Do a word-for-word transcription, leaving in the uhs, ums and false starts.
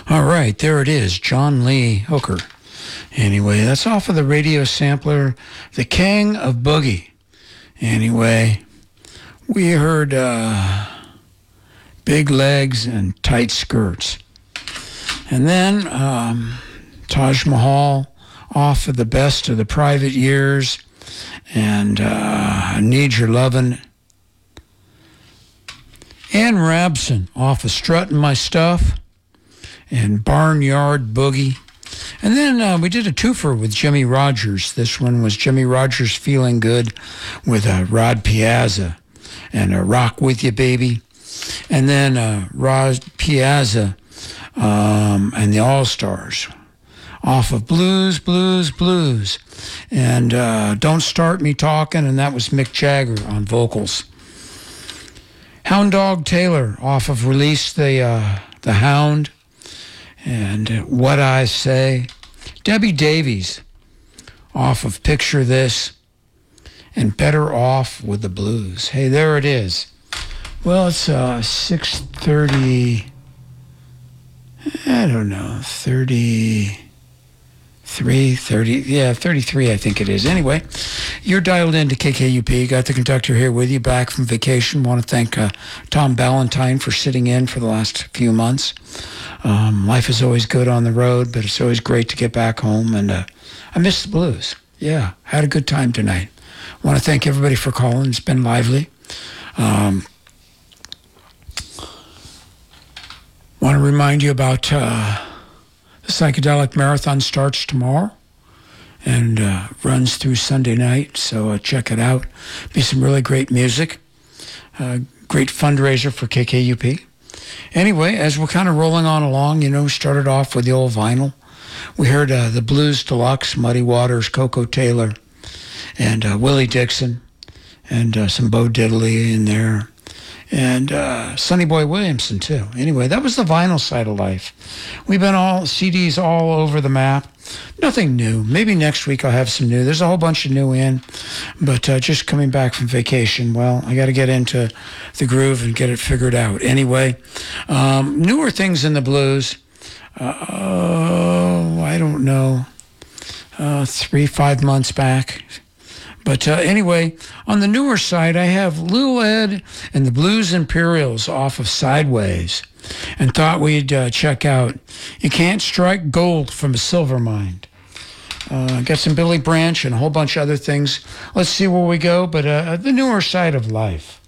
All right, there it is, John Lee Hooker. Anyway, that's off of the radio sampler, The King of Boogie. Anyway, we heard uh, Big Legs and Tight Skirts. And then um, Taj Mahal off of the Best of the Private Years and uh, I Need Your Lovin'. Ann Rabson off of Strutting My Stuff and Barnyard Boogie. And then uh, we did a twofer with Jimmy Rogers. This one was Jimmy Rogers Feeling Good with uh, Rod Piazza and uh, Rock With You Baby. And then uh, Rod Piazza um, and the All-Stars off of Blues, Blues, Blues. And uh, Don't Start Me Talking, and that was Mick Jagger on vocals. Hound Dog Taylor off of Release the, uh, the Hound. And uh, What I Say. Debbie Davies off of Picture This. And Better Off with the Blues. Hey, there it is. Well, it's uh, six thirty, I don't know, thirty-three, thirty, yeah, thirty-three I think it is. Anyway, you're dialed into K K U P. Got the conductor here with you, back from vacation. Want to thank uh, Tom Ballantyne for sitting in for the last few months. Um, life is always good on the road, but it's always great to get back home. And uh, I miss the blues. Yeah, had a good time tonight. Want to thank everybody for calling. It's been lively. Um, want to remind you about uh, the Psychedelic Marathon starts tomorrow and uh, runs through Sunday night, so uh, check it out. Be some really great music. Uh, great fundraiser for K K U P. Anyway, as we're kind of rolling on along, you know, started off with the old vinyl. We heard uh, the Blues Deluxe, Muddy Waters, Coco Taylor, and uh, Willie Dixon, and uh, some Bo Diddley in there, and uh, Sonny Boy Williamson, too. Anyway, that was the vinyl side of life. We've been all C Ds all over the map. Nothing new. Maybe next week I'll have some new. There's a whole bunch of new in, but uh, just coming back from vacation, well, I got to get into the groove and get it figured out. Anyway, um, newer things in the blues. Uh, oh, I don't know. Uh, three, five months back. But uh, anyway, on the newer side, I have Lil Ed and the Blues Imperials off of Sideways, and thought we'd uh, check out You Can't Strike Gold from a Silver Mine. Uh, got some Billy Branch and a whole bunch of other things. Let's see where we go, but uh, the newer side of life.